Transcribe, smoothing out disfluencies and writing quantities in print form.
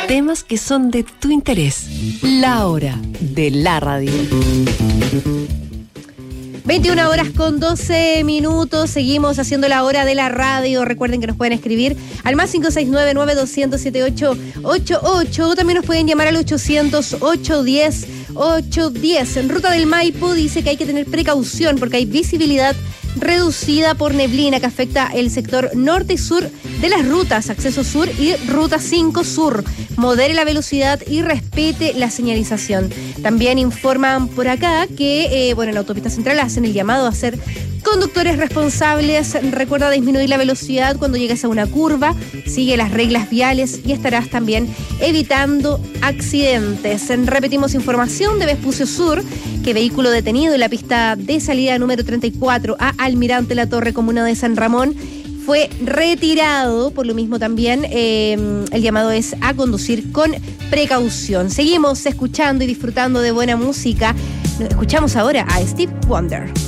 Temas que son de tu interés. La hora de la radio. 21 horas con 12 minutos. Seguimos haciendo la hora de la radio. Recuerden que nos pueden escribir al más 569-9200-7888. También nos pueden llamar al 800-810-810. En Ruta del Maipo dice que hay que tener precaución porque hay visibilidad reducida por neblina que afecta el sector norte y sur de las rutas, acceso sur y ruta 5 sur. Modere la velocidad y respete la señalización. También informan por acá que, en la autopista central hacen el llamado a ser conductores responsables. Recuerda disminuir la velocidad cuando llegues a una curva, sigue las reglas viales y estarás también evitando accidentes. Repetimos información de Vespucio Sur, que vehículo detenido en la pista de salida número 34 a Almirante La Torre, comuna de San Ramón, fue retirado. Por lo mismo también el llamado es a conducir con precaución. Seguimos escuchando y disfrutando de buena música. Escuchamos ahora a Stevie Wonder.